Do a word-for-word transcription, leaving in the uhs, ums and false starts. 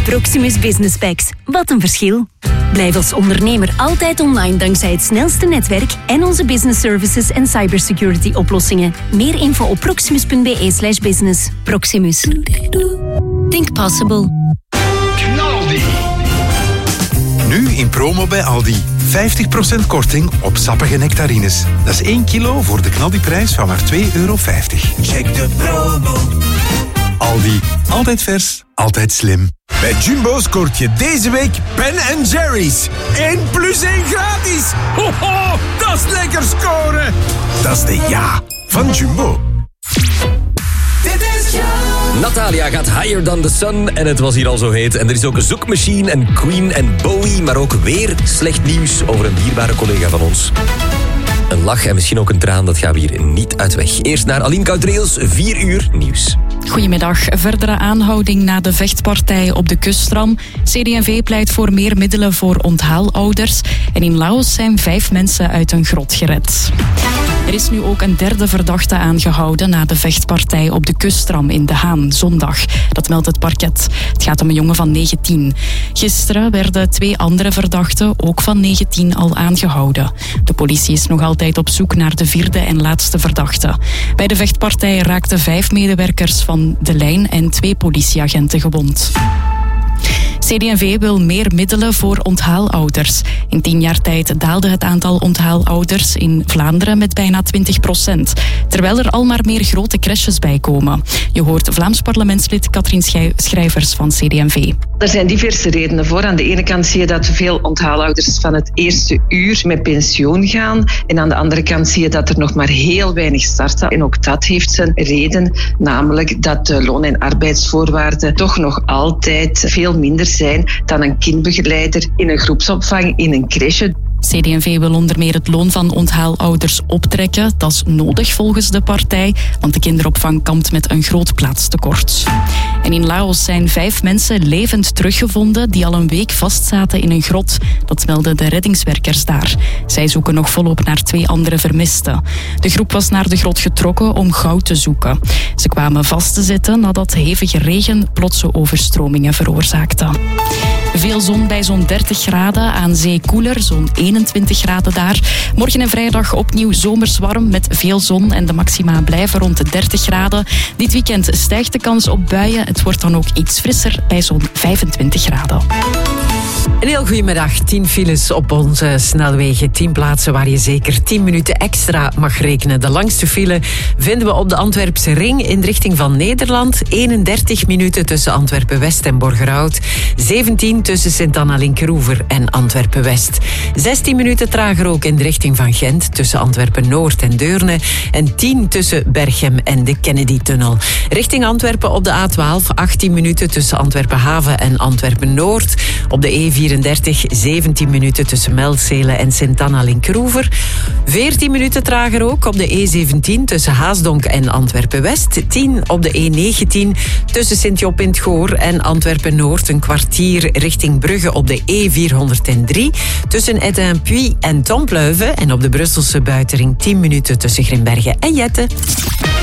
Proximus Business Packs. Wat een verschil. Blijf als ondernemer altijd online dankzij het snelste netwerk en onze business services en cybersecurity oplossingen. Meer info op proximus.be slash business. Proximus. Think possible. Knaldi. Nu in promo bij Aldi. vijftig procent korting op sappige nectarines. Dat is één kilo voor de knaldiprijs van maar twee euro vijftig. Check de promo. Aldi. Altijd vers, altijd slim. Bij Jumbo scoort je deze week Ben en Jerry's. één plus één gratis. Ho, ho, dat is lekker scoren. Dat is de ja van Jumbo. Dit is jou. Natalia gaat higher than the sun en het was hier al zo heet. En er is ook een zoekmachine en Queen en Bowie, maar ook weer slecht nieuws over een dierbare collega van ons. Een lach en misschien ook een traan, dat gaan we hier niet uit weg. Eerst naar Aline Koudreels, vier uur nieuws. Goedemiddag. Verdere aanhouding na de vechtpartij op de kustram. C D en V pleit voor meer middelen voor onthaalouders. En in Laos zijn vijf mensen uit een grot gered. Er is nu ook een derde verdachte aangehouden na de vechtpartij op de kustram in De Haan, zondag. Dat meldt het parket. Het gaat om een jongen van negentien. Gisteren werden twee andere verdachten, ook van negentien, al aangehouden. De politie is nog altijd op zoek naar de vierde en laatste verdachte. Bij de vechtpartij raakten vijf medewerkers van de lijn en twee politieagenten gewond. C D en V wil meer middelen voor onthaalouders. In tien jaar tijd daalde het aantal onthaalouders in Vlaanderen met bijna twintig procent. Terwijl er al maar meer grote crèches bijkomen. Je hoort Vlaams parlementslid Katrien Schrijvers van C D en V. Er zijn diverse redenen voor. Aan de ene kant zie je dat veel onthaalouders van het eerste uur met pensioen gaan. En aan de andere kant zie je dat er nog maar heel weinig starten. En ook dat heeft zijn reden. Namelijk dat de loon- en arbeidsvoorwaarden toch nog altijd veel minder zijn dan een kindbegeleider in een groepsopvang in een crèche. C D en V wil onder meer het loon van onthaalouders optrekken. Dat is nodig volgens de partij, want de kinderopvang kampt met een groot plaatstekort. En in Laos zijn vijf mensen levend teruggevonden die al een week vastzaten in een grot. Dat melden de reddingswerkers daar. Zij zoeken nog volop naar twee andere vermisten. De groep was naar de grot getrokken om goud te zoeken. Ze kwamen vast te zitten nadat hevige regen plotse overstromingen veroorzaakte. Veel zon bij zo'n dertig graden, aan zee koeler, zo'n eenentwintig graden daar. Morgen en vrijdag opnieuw zomers warm met veel zon en de maxima blijven rond de dertig graden. Dit weekend stijgt de kans op buien. Het wordt dan ook iets frisser bij zo'n vijfentwintig graden. Een heel goedemiddag. tien files op onze snelwegen. tien plaatsen waar je zeker tien minuten extra mag rekenen. De langste file vinden we op de Antwerpse ring in de richting van Nederland. eenendertig minuten tussen Antwerpen-West en Borgerhout. zeventien tussen Sint-Anna-Linkeroever en Antwerpen-West. zestien minuten trager ook in de richting van Gent tussen Antwerpen-Noord en Deurne. En tien tussen Berchem en de Kennedy-tunnel. Richting Antwerpen op de A twaalf. achttien minuten tussen Antwerpen-Haven en Antwerpen-Noord. Op de E vierendertig, zeventien minuten tussen Meldzelen en Sint-Anna-Linkeroever. veertien minuten trager ook op de E zeventien tussen Haasdonk en Antwerpen-West. tien op de E negentien tussen Sint-Job in 't Goor en Antwerpen-Noord. Een kwartier richting Brugge op de E vierhonderddrie tussen Étain-Puy en Tompluiven. En op de Brusselse buitenring tien minuten tussen Grimbergen en Jette.